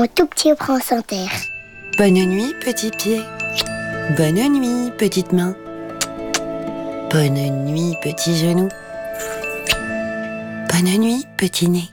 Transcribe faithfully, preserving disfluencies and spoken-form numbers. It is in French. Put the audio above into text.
Mon tout petit prince en terre. Bonne nuit, petit pied. Bonne nuit, petite main. Bonne nuit, petit genou. Bonne nuit, petit nez.